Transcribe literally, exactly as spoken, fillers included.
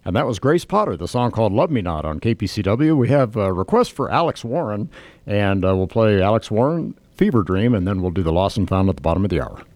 And that was Grace Potter, the song called Love Me Not on K P C W. We have a request for Alex Warren, and uh, we'll play Alex Warren, Fever Dream, and then we'll do the Lost and Found at the bottom of the hour.